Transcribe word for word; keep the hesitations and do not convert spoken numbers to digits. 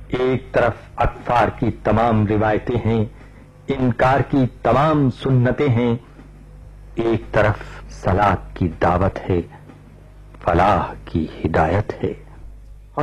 एक तरफ अकफार की तमाम रिवायतें हैं, इनकार की तमाम सुन्नतें हैं, एक तरफ सलात की दावत है, फलाह की हिदायत है।